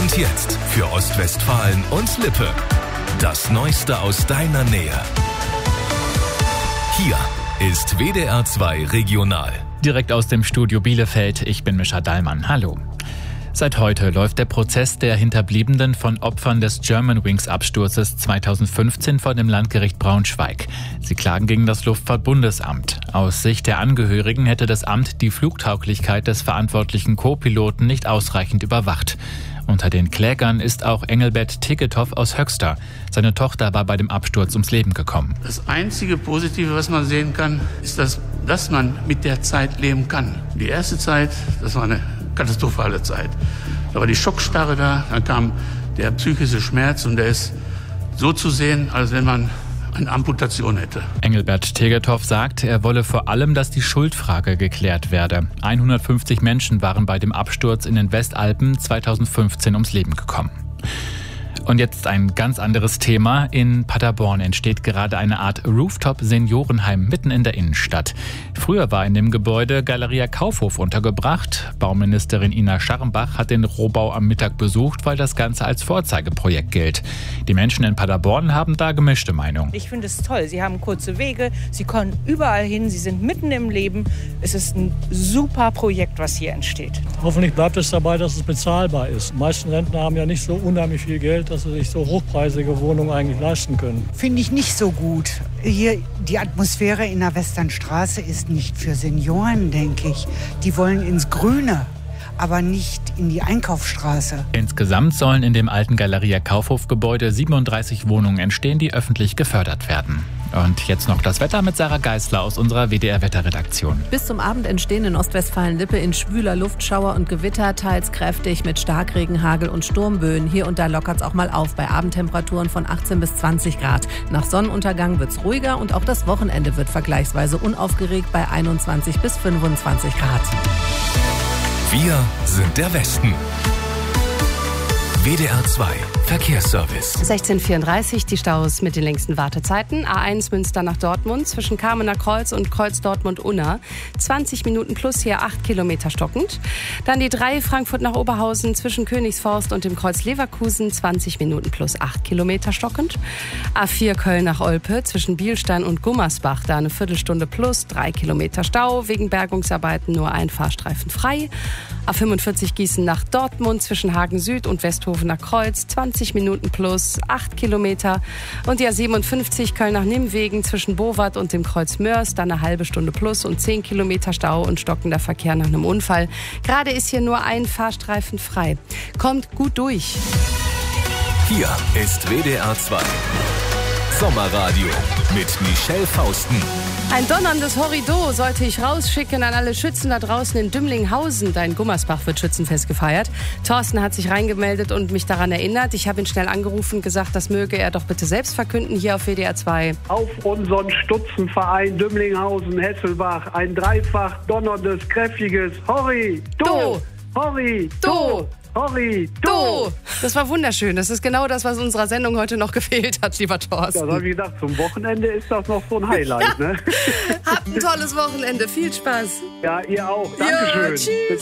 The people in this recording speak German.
Und jetzt für Ostwestfalen und Lippe. Das Neueste aus deiner Nähe. Hier ist WDR 2 Regional. Direkt aus dem Studio Bielefeld, ich bin Mischa Dallmann. Hallo. Seit heute läuft der Prozess der Hinterbliebenen von Opfern des Germanwings-Absturzes 2015 vor dem Landgericht Braunschweig. Sie klagen gegen das Luftfahrtbundesamt. Aus Sicht der Angehörigen hätte das Amt die Flugtauglichkeit des verantwortlichen Co-Piloten nicht ausreichend überwacht. Unter den Klägern ist auch Engelbert Tickethoff aus Höxter. Seine Tochter war bei dem Absturz ums Leben gekommen. Das einzige Positive, was man sehen kann, ist, dass man mit der Zeit leben kann. Die erste Zeit, das war eine katastrophale Zeit. Da war die Schockstarre da, dann kam der psychische Schmerz und der ist so zu sehen, als wenn man eine Amputation hätte. Engelbert Tickethoff sagt, er wolle vor allem, dass die Schuldfrage geklärt werde. 150 Menschen waren bei dem Absturz in den Westalpen 2015 ums Leben gekommen. Und jetzt ein ganz anderes Thema. In Paderborn entsteht gerade eine Art Rooftop-Seniorenheim mitten in der Innenstadt. Früher war in dem Gebäude Galeria Kaufhof untergebracht. Bauministerin Ina Scharrenbach hat den Rohbau am Mittag besucht, weil das Ganze als Vorzeigeprojekt gilt. Die Menschen in Paderborn haben da gemischte Meinung. Ich finde es toll. Sie haben kurze Wege, sie kommen überall hin, sie sind mitten im Leben. Es ist ein super Projekt, was hier entsteht. Hoffentlich bleibt es dabei, dass es bezahlbar ist. Die meisten Rentner haben ja nicht so unheimlich viel Geld, dass sie sich so hochpreisige Wohnungen eigentlich leisten können. Finde ich nicht so gut. Hier die Atmosphäre in der Westernstraße ist nicht für Senioren, denke ich. Die wollen ins Grüne, aber nicht in die Einkaufsstraße. Insgesamt sollen in dem alten Galeria Kaufhof-Gebäude 37 Wohnungen entstehen, die öffentlich gefördert werden. Und jetzt noch das Wetter mit Sarah Geisler aus unserer WDR-Wetterredaktion. Bis zum Abend entstehen in Ostwestfalen-Lippe in schwüler Luft Schauer und Gewitter, teils kräftig mit Starkregen, Hagel und Sturmböen. Hier und da lockert es auch mal auf bei Abendtemperaturen von 18 bis 20 Grad. Nach Sonnenuntergang wird es ruhiger und auch das Wochenende wird vergleichsweise unaufgeregt bei 21 bis 25 Grad. Wir sind der Westen. WDR 2 Verkehrsservice. 16:34 die Staus mit den längsten Wartezeiten. A1 Münster nach Dortmund zwischen Kamener Kreuz und Kreuz Dortmund-Unna. 20 Minuten plus hier 8 Kilometer stockend. Dann die 3 Frankfurt nach Oberhausen zwischen Königsforst und dem Kreuz Leverkusen. 20 Minuten plus 8 Kilometer stockend. A4 Köln nach Olpe zwischen Bielstein und Gummersbach. Da eine Viertelstunde plus 3 Kilometer Stau. Wegen Bergungsarbeiten nur ein Fahrstreifen frei. A45 Gießen nach Dortmund zwischen Hagen Süd und Westhofener Kreuz. 20 Minuten plus 8 Kilometer. Und die A57 Köln nach Nimwegen zwischen Bowat und dem Kreuz Mörs. Dann eine halbe Stunde plus und 10 Kilometer Stau und stockender Verkehr nach einem Unfall. Gerade ist hier nur ein Fahrstreifen frei. Kommt gut durch. Hier ist WDR 2 Sommerradio mit Michelle Fausten. Ein donnerndes Horrido sollte ich rausschicken an alle Schützen da draußen in Dümlinghausen. Da in Gummersbach wird Schützenfest gefeiert. Thorsten hat sich reingemeldet und mich daran erinnert. Ich habe ihn schnell angerufen und gesagt, das möge er doch bitte selbst verkünden hier auf WDR 2. Auf unseren Stutzenverein Dümlinghausen, Hesselbach, ein dreifach donnerndes, kräftiges Horri, Do! Horri, Do! Horri, Do! Das war wunderschön. Das ist genau das, was unserer Sendung heute noch gefehlt hat, lieber Thorsten. Das habe ich gedacht, zum Wochenende ist das noch so ein Highlight, ne? Habt ein tolles Wochenende. Viel Spaß. Ja, ihr auch. Dankeschön. Ja, tschüss.